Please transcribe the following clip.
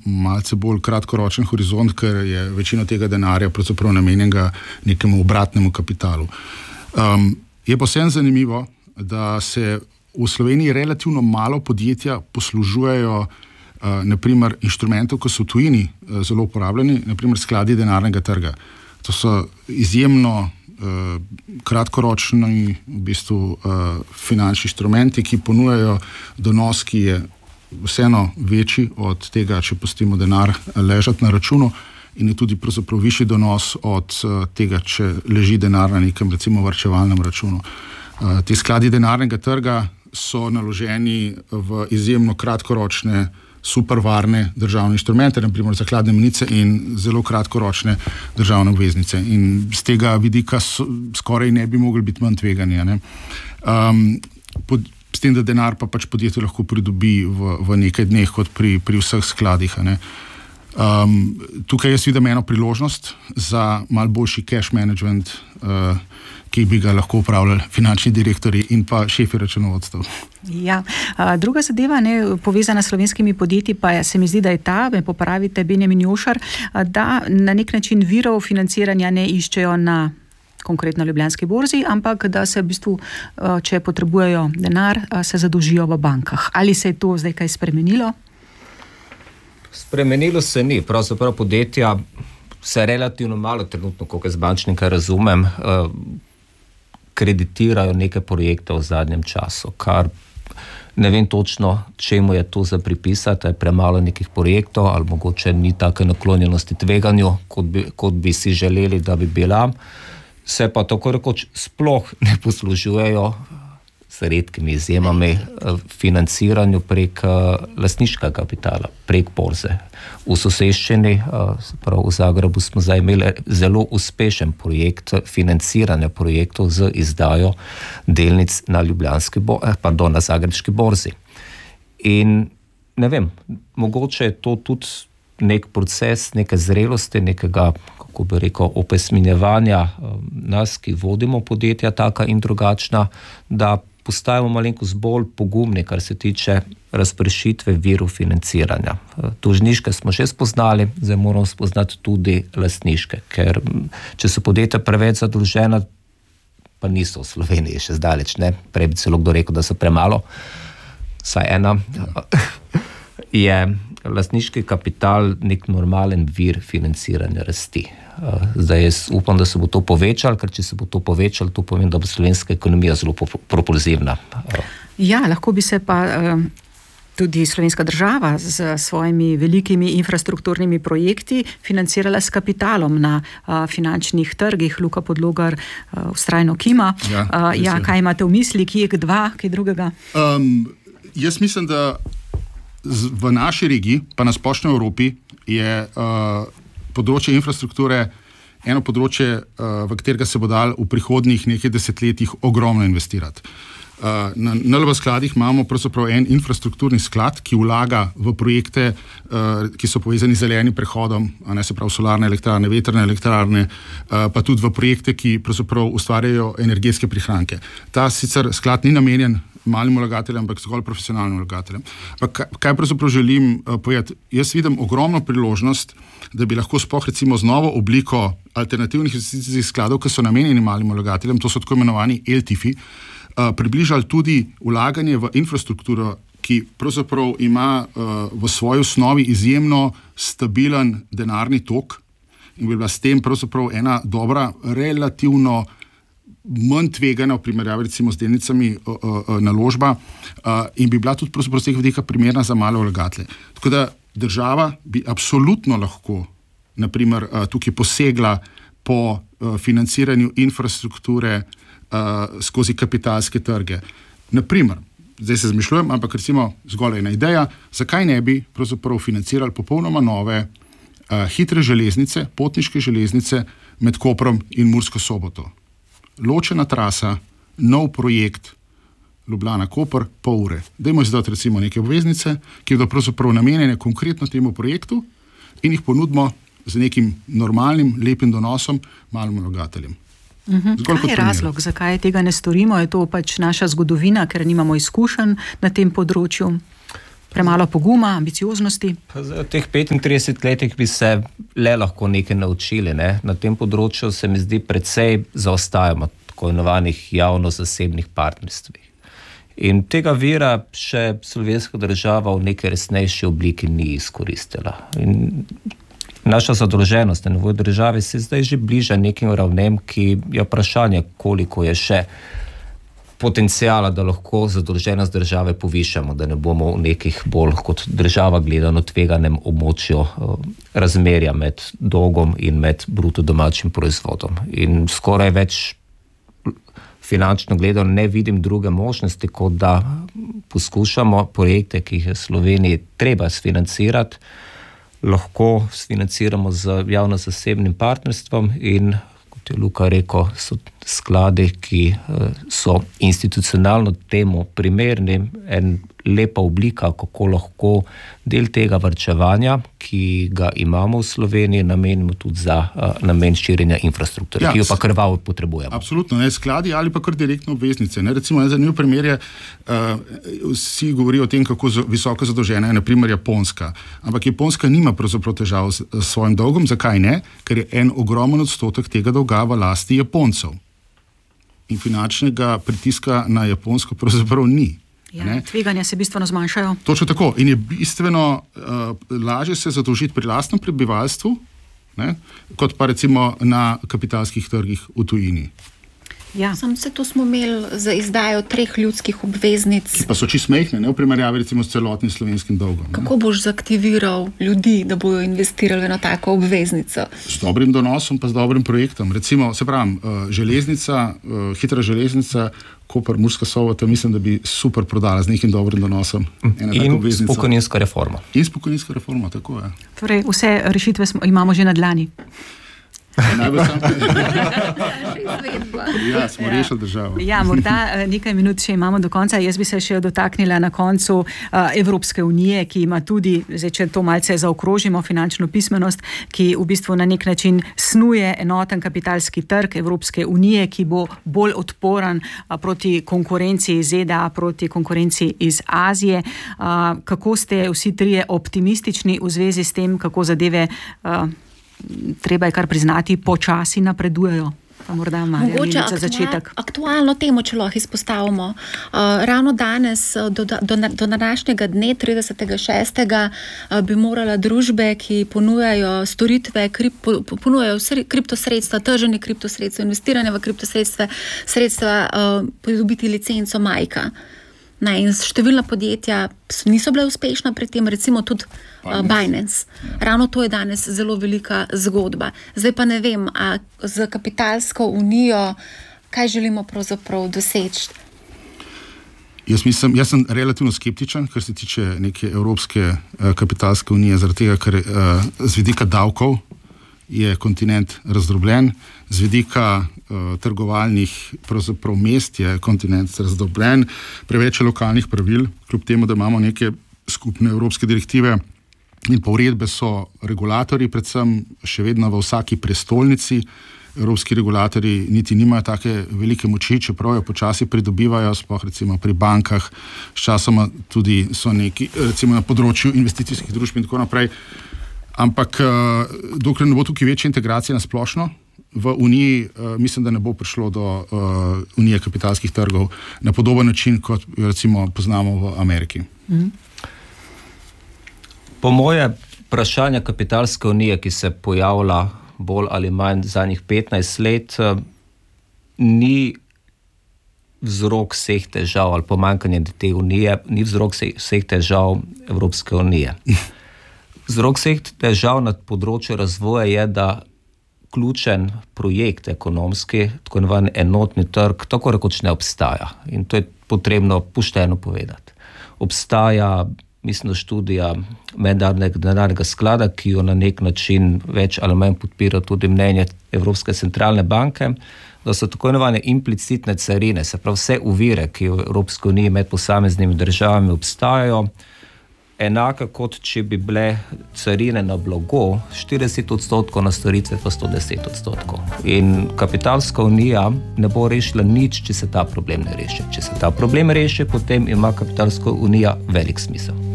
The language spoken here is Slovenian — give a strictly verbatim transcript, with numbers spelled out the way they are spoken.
malce bolj kratkoročen horizont, ker je večino tega denarja pravzaprav namenjenega nekemu obratnemu kapitalu. Um, je pa vsem zanimivo, da se v Sloveniji relativno malo podjetja poslužujejo uh, naprimer inštrumentov, ki so v tujini uh, zelo uporabljeni, naprimer skladi denarnega trga. To so izjemno uh, kratkoročni v bistvu uh, finančni inštrumenti, ki ponujajo donos, ki je vseeno večji od tega, če pustimo denar ležati na računu, in je tudi pravzaprav višji donos od uh, tega, če leži denar na nekem recimo varčevalnem računu. Uh, te skladi denarnega trga so naloženi v izjemno kratkoročne, supervarne državne inštrumente, naprimer zakladne menice in zelo kratkoročne državne obveznice. In z tega vidika so, skoraj ne bi mogli biti manj tveganja. Ne? Um, pod, s tem, da denar pa pač podjetje lahko pridobi v, v nekaj dneh, kot pri, pri vseh skladih. Ne? Um, tukaj jaz vidim eno priložnost za malo boljši cash management, uh, ki bi ga lahko upravljali finančni direktorji in pa šefi računovodstev. Ja, druga zadeva, ne, povezana s slovenskimi podjetji, pa je, se mi zdi, da je ta, me popravite, Benjamin Jošar, da na nek način virov financiranja ne iščejo na konkretno Ljubljanski borzi, ampak da se v bistvu, če potrebujejo denar, se zadolžijo v bankah. Ali se je to zdaj kaj spremenilo? Spremenilo se ni. Pravzaprav podjetja se relativno malo trenutno, koliko z bančnika razumem, kreditirajo neke projekte v zadnjem času, kar ne vem točno, čemu je to za pripisati, je premalo nekih projektov ali mogoče ni take naklonjenosti tveganju, kot bi, kot bi si želeli, da bi bila. Se pa tako rekoč sploh ne poslužujejo s redkimi izjemami financiranju prek lastniškega kapitala, prek borze. V soseščini, prav v Zagrebu, smo zdaj imeli zelo uspešen projekt financiranja projektov z izdajo delnic na Ljubljanski, pardon, na Zagrebški borzi. In ne vem, mogoče je to tudi nek proces, neke zrelosti, nekega, kako bi rekel, opesminjevanja nas, ki vodimo podjetja taka in drugačna, da postajamo malenkost bolj pogumni, kar se tiče razpršitve virov financiranja. Dolžniške smo že spoznali, zdaj moramo spoznati tudi lastniške, ker če so podjetja preveč zadolžena, pa niso v Sloveniji še zdaleč, ne? Prej bi celo kdo rekel, da so premalo, saj ena, je lastniški kapital nek normalen vir financiranja rasti. Zdaj jaz upam, da se bo to povečalo, ker če se bo to povečalo, to pomeni, da bo slovenska ekonomija zelo propulzivna. Ja, lahko bi se pa tudi slovenska država z svojimi velikimi infrastrukturnimi projekti financirala s kapitalom na finančnih trgih. Luka Podlogar vztrajno kima. Ja, ja, kaj imate v misli, kje je dva, kaj drugega? Um, jaz mislim, da v naši regiji, pa na splošno Evropi, je uh, področje infrastrukture eno področje, uh, v katerega se bo dal v prihodnjih nekaj desetletjih ogromno investirati. Uh, na N L B skladih imamo pravzaprav en infrastrukturni sklad, ki vlaga v projekte, uh, ki so povezani z zelenim prehodom, a ne se pravi solarne elektrarne, vetrne elektrarne, uh, pa tudi v projekte, ki pravzaprav ustvarjajo energetske prihranke. Ta sicer sklad ni namenjen malim vlagateljem, ampak zgolj profesionalnim vlagateljem. Kaj, kaj pravzaprav želim uh, povedati? Jaz vidim ogromno priložnost, da bi lahko sploh recimo z novo obliko alternativnih investicijskih skladov, ki so namenjeni malim vlagateljem, to so tako imenovani L T F I, uh, približali tudi vlaganje v infrastrukturo, ki pravzaprav ima uh, v svoji osnovi izjemno stabilen denarni tok in bi bila s tem pravzaprav ena dobra, relativno manj tvegana v primerjavi recimo z delnicami uh, uh, naložba uh, in bi bila tudi pravzaprav z teh vidika primerna za male vlagatelje. Tako da država bi absolutno lahko naprimer uh, tukaj posegla po uh, financiranju infrastrukture uh, skozi kapitalske trge. Naprimer, zdaj se zmišljujem, ampak recimo zgolj ena ideja, zakaj ne bi pravzaprav financirali popolnoma nove uh, hitre železnice, potniške železnice med Koprom in Mursko Soboto. Ločena trasa, nov projekt Ljubljana-Koper, pol ure. Dajmo izdati recimo neke obveznice, ki bodo pravzaprav namenjene konkretno temu projektu in jih ponudimo z nekim normalnim, lepim donosom malim vlagateljem. Uh-huh. Kaj je razlog, zakaj tega ne storimo? Je to pač naša zgodovina, ker nimamo izkušenj na tem področju? premalo poguma, ambicioznosti? V teh petintridesetih letih bi se le lahko nekaj naučili. Ne? Na tem področju se mi zdi precej zaostajamo tako imenovanih javno-zasebnih partnerstvih. In tega vira še slovenska država v neki resnejši obliki ni izkoristila. In naša zadolženost na nivoju države se zdaj že bliža nekim ravnem, ki je vprašanje, koliko je še potencijala, da lahko zadolženost države povišamo, da ne bomo v nekih bolj kot država gledano tveganem območju razmerja med dolgom in med bruto domačim proizvodom. In skoraj več finančno gledano ne vidim druge možnosti, kot da poskušamo projekte, ki jih je Sloveniji treba sfinancirati, lahko sfinanciramo z javno-zasebnim partnerstvom in kot je Luka rekel, so skladi, ki so institucionalno temu primerni, en lepa oblika, kako lahko del tega varčevanja, ki ga imamo v Sloveniji, namenimo tudi za uh, namen širjenja infrastrukture, ja, ki jo pa krvavo potrebujemo. Absolutno, ne, skladi ali pa kar direktno obveznice. Ne. Recimo, ne, zanimiv primer je, uh, vsi govorijo o tem, kako z, visoko zadolžena je, na primer, Japonska. Ampak Japonska nima pravzaprav težav s, s svojim dolgom. Zakaj ne? Ker je en ogromen odstotek tega dolga v lasti Japoncev. In finančnega pritiska na Japonsko pravzaprav ni. Ja, tveganja se bistveno zmanjšajo. Točno tako. In je bistveno uh, lažje se zadolžiti pri lastnem prebivalstvu, ne, kot pa recimo na kapitalskih trgih v tujini. Ja. Sam se to smo imeli za izdajo treh ljudskih obveznic. Ki pa so čisto majhne, ne, v primerjavi recimo s celotnim slovenskim dolgom. Ne. Kako boš zaktiviral ljudi, da bojo investirali na tako obveznico? S dobrim donosom pa z dobrim projektom. Recimo, se pravim, uh, železnica, uh, hitra železnica, Koper, Murska Sobota, mislim, da bi super prodala z nekim dobrim donosom. In s pokojninsko reformo. In s pokojninsko reformo, tako je. Torej, vse rešitve smo, imamo že na dlani. Najbolj sam ja, smo rešili državo. Ja, morda nekaj minut še imamo do konca. Jaz bi se še dotaknila na koncu uh, Evropske unije, ki ima tudi, zdaj, če to malce zaokrožimo, finančno pismenost, ki v bistvu na nek način snuje enoten kapitalski trg Evropske unije, ki bo bolj odporen uh, proti konkurenci iz Z D A, proti konkurenci iz Azije. Uh, kako ste vsi trije optimistični v zvezi s tem, kako zadeve uh, treba je kar priznati, počasi napredujejo? Pa morda Mogoče za začetek. Aktual, aktualno temo, če lahko izpostavimo. Uh, ravno danes, do, do, do današnjega dne, tridesetega šestega, uh, bi morala družbe, ki ponujajo storitve, krip, ponujajo sre, kriptosredstva, trženje kriptosredstva, investiranje v kriptosredstva, sredstva uh, pridobiti licenco majka. Ne, in številna podjetja niso bile uspešna pri tem, recimo tudi uh, Binance. Ja. Ravno to je danes zelo velika zgodba. Zdaj pa ne vem, a z kapitalsko unijo, kaj želimo pravzaprav doseči? Jaz, mislim, jaz sem relativno skeptičen, kar se tiče neke Evropske uh, kapitalske unije, zaradi tega, ker uh, z vidika davkov je kontinent razdrobljen, z vidika uh, trgovalnih pravzaprav mest je kontinent razdrobljen, preveč je lokalnih pravil, kljub temu, da imamo neke skupne evropske direktive in pa uredbe, so regulatorji, predvsem še vedno v vsaki prestolnici. Evropski regulatorji niti nimajo take velike moči, čeprav jo počasi pridobivajo, sploh recimo pri bankah, sčasoma tudi so neki, recimo na področju investicijskih družb in tako naprej. Ampak dokler ne bo tukaj večja integracija na splošno, v Uniji mislim, da ne bo prišlo do uh, Unije kapitalskih trgov na podoben način, kot recimo poznamo v Ameriki. Mm. Po moje vprašanje kapitalske unije, ki se pojavlja bolj ali manj zadnjih petnajst let, ni vzrok vseh težav ali pomanjkanje te unije, ni vzrok vseh težav Evropske unije. Vzrok vseh težav na področju razvoja je, da ključen projekt ekonomski, tako imenovan enotni trg, tako rekoč ne obstaja. In to je potrebno pošteno povedati. Obstaja, mislim, študija Mednarodnega denarnega sklada, ki jo na nek način več ali manj podpira tudi mnenje Evropske centralne banke, da so tako imenovane implicitne carine, se pravi vse ovire, ki v Evropski uniji med posameznimi državami obstajajo, enaka kot če bi bile carine na blago, štirideset odstotkov, na storitve pa sto deset odstotkov. In kapitalska unija ne bo rešila nič, če se ta problem ne reši. Če se ta problem reši, potem ima kapitalska unija velik smisel.